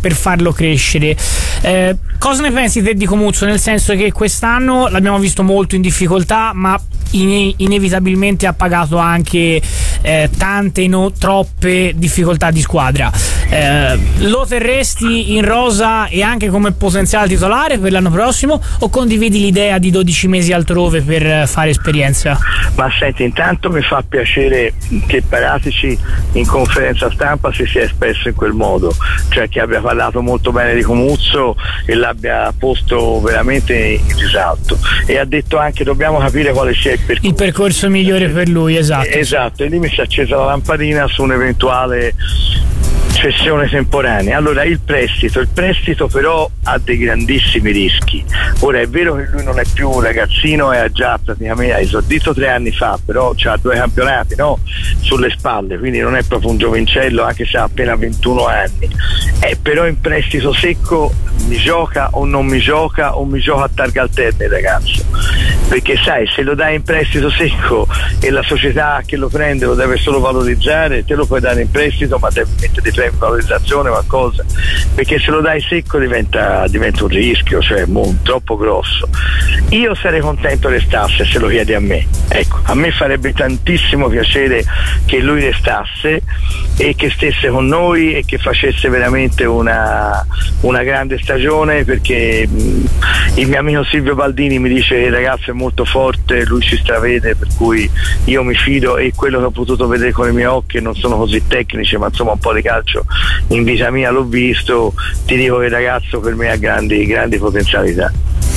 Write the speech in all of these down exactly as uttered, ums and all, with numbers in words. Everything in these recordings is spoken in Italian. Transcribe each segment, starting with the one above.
per farlo crescere. Eh, cosa ne pensi te di Comuzzo? Nel senso che quest'anno l'abbiamo visto molto in difficoltà, ma in- inevitabilmente ha pagato anche eh, tante, no, troppe difficoltà di squadra. Eh, lo terresti in rosa e anche come potenziale titolare per l'anno prossimo, o condividi l'idea di dodici mesi altrove per fare esperienza? Ma senti, intanto mi fa piacere che Paratici in conferenza stampa si sia espresso in quel modo, cioè che abbia parlato molto bene di Comuzzo e l'abbia posto veramente in risalto, e ha detto anche dobbiamo capire quale sia il percorso, il percorso migliore per lui. Esatto, esatto, e lì mi si è accesa la lampadina su un'eventuale cessione temporanea. Allora, il prestito il prestito però ha dei grandissimi rischi. Ora è vero che lui non è più un ragazzino e ha già praticamente ha esordito tre anni fa, però ha due campionati, no, sulle spalle, quindi non è proprio un giovincello, anche se ha appena ventuno anni. Eh, però in prestito secco mi gioca o non mi gioca, o mi gioca a targa alterna il ragazzo, perché sai, se lo dai in prestito secco e la società che lo prende lo deve solo valorizzare, te lo puoi dare in prestito ma devi mettere dei premi di valorizzazione, qualcosa, perché se lo dai secco diventa, diventa un rischio, cioè molto, troppo grosso. Io sarei contento restasse, se lo chiedi a me, ecco, a me farebbe tantissimo piacere che lui restasse e che stesse con noi e che facesse veramente una, una grande stagione, perché mh, il mio amico Silvio Baldini mi dice che il ragazzo è molto forte, lui ci stravede, per cui io mi fido, e quello che ho potuto vedere con i miei occhi, non sono così tecnici ma insomma un po' di calcio in vita mia l'ho visto, ti dico che il ragazzo per me ha grandi, grandi potenzialità.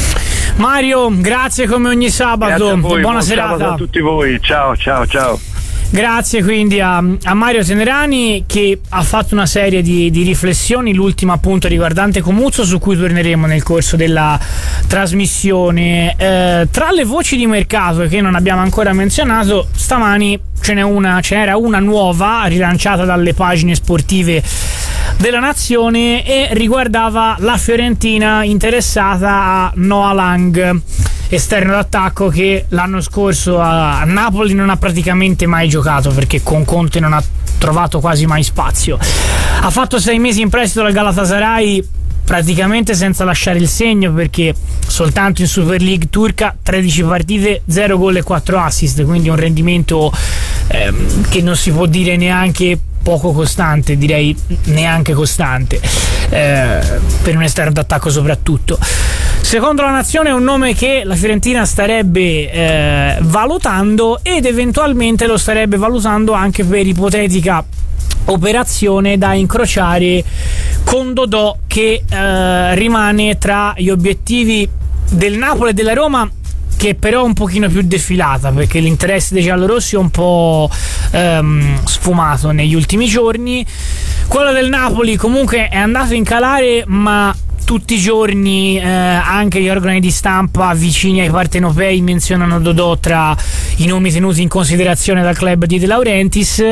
Mario, grazie come ogni sabato, voi, buona buon serata sabato a tutti voi, ciao ciao ciao. Grazie quindi a, a Mario Tenerani, che ha fatto una serie di, di riflessioni, l'ultima appunto riguardante Comuzzo, su cui torneremo nel corso della trasmissione. Eh, tra le voci di mercato che non abbiamo ancora menzionato, stamani ce n'è una, ce n'era una nuova rilanciata dalle pagine sportive della Nazione e riguardava la Fiorentina interessata a Noah Lang, esterno d'attacco che l'anno scorso a Napoli non ha praticamente mai giocato perché con Conte non ha trovato quasi mai spazio. Ha fatto sei mesi in prestito dal Galatasaray praticamente senza lasciare il segno, perché soltanto in Super League turca tredici partite, zero gol e quattro assist, quindi un rendimento ehm, che non si può dire neanche poco costante, direi neanche costante, eh, per un esterno d'attacco soprattutto. Secondo la Nazione è un nome che la Fiorentina starebbe eh, valutando, ed eventualmente lo starebbe valutando anche per ipotetica operazione da incrociare con Dodò, che eh, rimane tra gli obiettivi del Napoli e della Roma, che però è un pochino più defilata, perché l'interesse dei giallorossi è un po' ehm, sfumato negli ultimi giorni. Quello del Napoli comunque è andato in calare, ma tutti i giorni eh, anche gli organi di stampa vicini ai partenopei menzionano Dodò tra i nomi tenuti in considerazione dal club di De Laurentiis.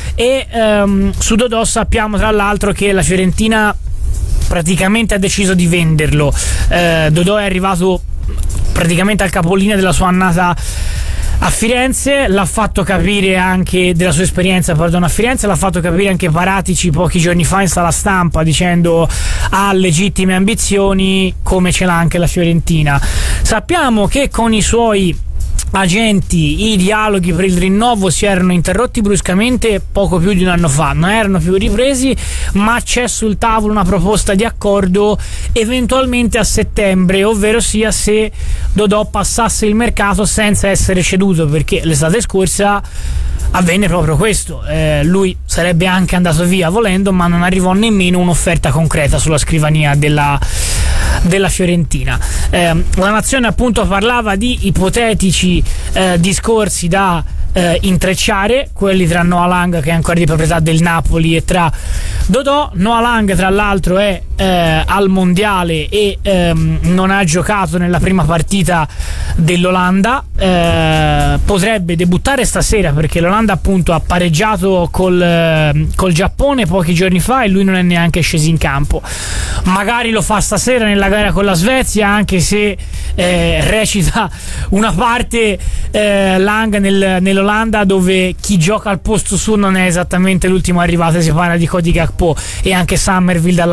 E ehm, su Dodò sappiamo tra l'altro che la Fiorentina praticamente ha deciso di venderlo. eh, Dodò è arrivato praticamente al capolinea della sua annata a Firenze, l'ha fatto capire anche della sua esperienza, perdono, a Firenze, l'ha fatto capire anche Paratici pochi giorni fa in sala stampa, dicendo ha legittime ambizioni come ce l'ha anche la Fiorentina. Sappiamo che con i suoi agenti i dialoghi per il rinnovo si erano interrotti bruscamente poco più di un anno fa, non erano più ripresi, ma c'è sul tavolo una proposta di accordo eventualmente a settembre, ovvero sia se Dodò passasse il mercato senza essere ceduto, perché l'estate scorsa avvenne proprio questo. Eh, lui sarebbe anche andato via volendo, ma non arrivò nemmeno un'offerta concreta sulla scrivania della della Fiorentina. Eh, la Nazione appunto parlava di ipotetici eh, discorsi da eh, intrecciare, quelli tra Noah Lang, che è ancora di proprietà del Napoli, e tra Dodò. Noah Lang tra l'altro è eh, al mondiale e ehm, non ha giocato nella prima partita dell'Olanda, eh, potrebbe debuttare stasera perché l'Olanda appunto ha pareggiato col, eh, col Giappone pochi giorni fa e lui non è neanche sceso in campo. Magari lo fa stasera nella gara con la Svezia, anche se eh, recita una parte eh, Lang nel, nell'Olanda, dove chi gioca al posto suo non è esattamente l'ultimo arrivato, si parla di Cody Gakpo e anche Summerville dalla